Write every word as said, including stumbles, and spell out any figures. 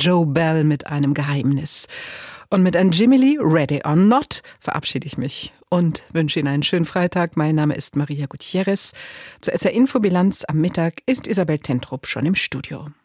Joe Bell mit einem Geheimnis. Und mit einem Jimmy Lee, Ready or Not, verabschiede ich mich und wünsche Ihnen einen schönen Freitag. Mein Name ist Maria Gutierrez. Zur S R-Info-Bilanz am Mittag ist Isabel Tentrup schon im Studio.